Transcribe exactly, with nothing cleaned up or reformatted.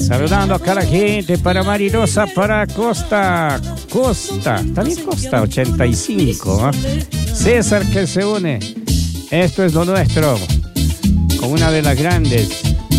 Saludando acá a la gente para Marirosa, para Costa, Costa, también Costa ochenta y cinco, ¿eh? César que se une. Esto es lo nuestro, con una de las grandes